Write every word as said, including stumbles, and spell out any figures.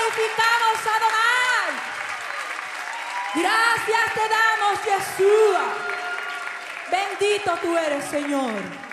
glorificamos, Adonai. Gracias te damos, Jesús. Bendito tú eres, Señor.